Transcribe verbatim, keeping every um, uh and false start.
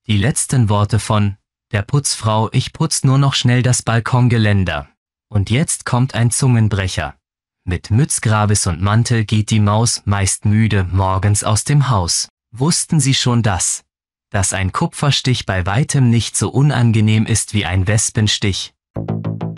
Die letzten Worte von der Putzfrau: Ich putz nur noch schnell das Balkongeländer. Und jetzt kommt ein Zungenbrecher. Mit Mütz, Grabes und Mantel geht die Maus, meist müde, morgens aus dem Haus. Wussten Sie schon das? Dass ein Kupferstich bei weitem nicht so unangenehm ist wie ein Wespenstich?